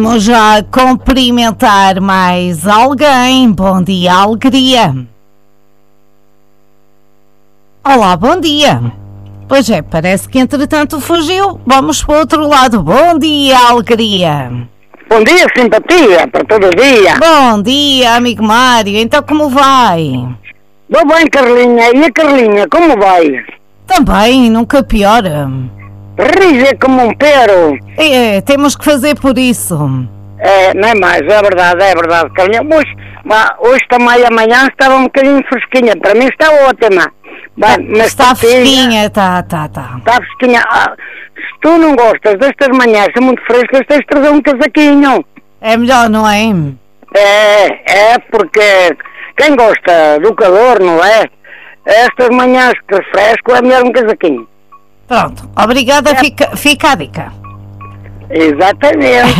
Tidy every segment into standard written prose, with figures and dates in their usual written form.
Vamos já cumprimentar mais alguém. Bom dia, alegria. Olá, bom dia. Pois é, parece que entretanto fugiu. Vamos para o outro lado. Bom dia, alegria. Bom dia, simpatia, para todo dia. Bom dia, amigo Mário. Então como vai? Vou bem, Carlinha. E a Carlinha, como vai? Também, nunca piora. Rija como um pero. Temos que fazer por isso. Não é mais, é verdade, Carlinha. Hoje também, amanhã estava um bocadinho fresquinha. Para mim está ótima. Mas está fresquinha, tá. Está fresquinha. Se tu não gostas destas manhãs, são muito frescas, tens de trazer um casaquinho. É melhor, não é? É porque quem gosta do calor, não é? Estas manhãs que refresco é melhor um casaquinho. Pronto, obrigada, fica a dica. Exatamente.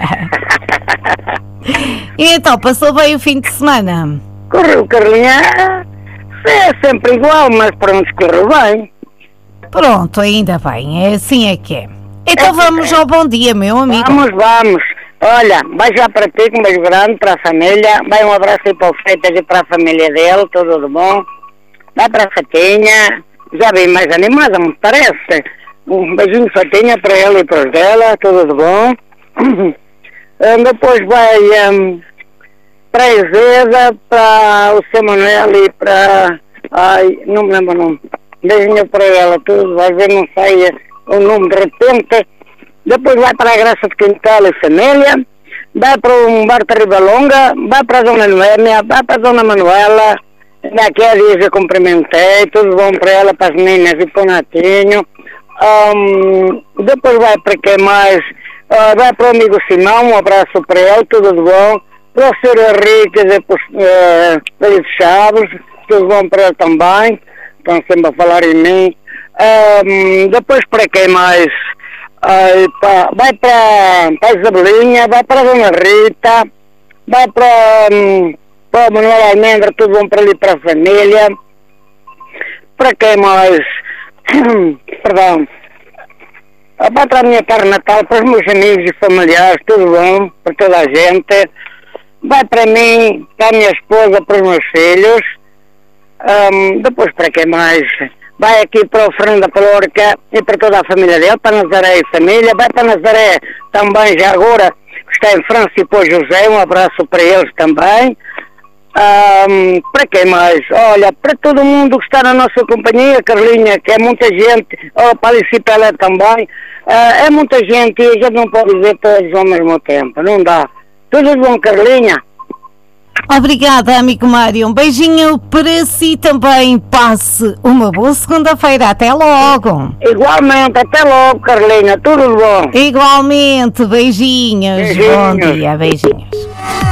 E então, passou bem o fim de semana? Correu, Carlinha. É sempre igual, mas para nos correu bem. Pronto, ainda bem, assim é que é. Então vamos ao bom dia, meu amigo. Vamos. Olha, vai já para ti, um beijo grande, para a família. Vai um abraço aí para o Freitas e para a família dele, tudo de bom. Vai para a Fatinha. Já bem mais animada, me parece. Um beijinho Fatinha para ela e para os dela, tudo de bom. Depois vai para a Iseda, para o São Manuel e para... Ai, não me lembro o nome. Beijinho para ela, tudo. Vai ver, não sei o nome de repente. Depois vai para a Graça de Quintal e família. Vai para o Bar de Ribalonga. Vai para a Dona Noémia. Vai para a Dona Manuela. Daqui a dias eu cumprimentei. Tudo bom para ela, para as meninas e para o Natinho. Depois vai para quem mais? Vai para o amigo Simão. Um abraço para ele, tudo de bom. Para o Sr. Henrique e para o Chaves. Tudo bom para ele também. Estão sempre a falar em mim. Depois para quem mais? Vai para a Isabelinha, vai para a Dona Rita, vai para o Manuel Almendra, tudo bom para ali, para a família. Para quem mais? Perdão. Vai para a minha carne natal, para os meus amigos e familiares, tudo bom, para toda a gente. Vai para mim, para a minha esposa, para os meus filhos. Depois para quem mais? Vai aqui para o Fernando da Palorca e para toda a família dele, para Nazaré e família. Vai para Nazaré também, já agora, que está em França, e para o José, um abraço para eles também. Para quem mais? Olha, para todo mundo que está na nossa companhia, Carlinha, que é muita gente, para a Alice Pelé também, é muita gente e a gente não pode dizer todos ao mesmo tempo, não dá. Tudo bom, Carlinha? Obrigada, amigo Mário. Um beijinho para si também. Passe uma boa segunda-feira. Até logo. Igualmente. Até logo, Carlinha. Tudo bom. Igualmente. Beijinhos. Bom dia. Beijinhos.